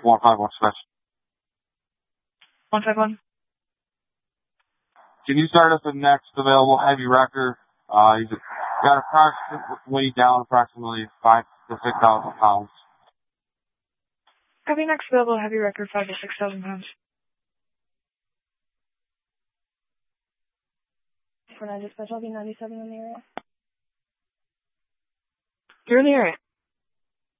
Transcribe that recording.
151 special. 151. Can you start us the next available heavy wrecker? He's got approximate weight down approximately 5,000 to 6,000 pounds. Copy, next available heavy wrecker, 5,000 to 6,000 pounds. 49 dispatch, I'll be 97 in the area. You're in the area.